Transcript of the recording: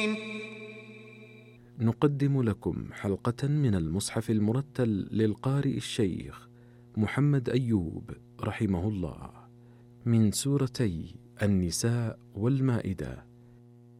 نقدم لكم حلقة من المصحف المرتل للقارئ الشيخ محمد أيوب رحمه الله من سورتي النساء والمائدة.